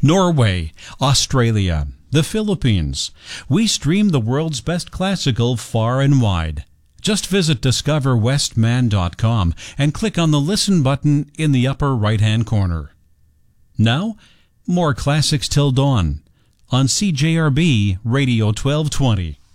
Norway, Australia, the Philippines. We stream the world's best classical far and wide. Just visit discoverwestman.com and click on the Listen button in the upper right-hand corner. Now, more Classics Till Dawn on CJRB Radio 1220.